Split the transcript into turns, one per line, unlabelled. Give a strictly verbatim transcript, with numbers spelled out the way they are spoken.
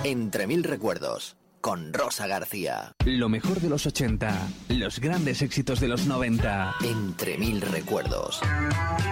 Entre mil recuerdos, con Rosa García.
Lo mejor de los ochenta, los grandes éxitos de los noventa.
Entre mil recuerdos.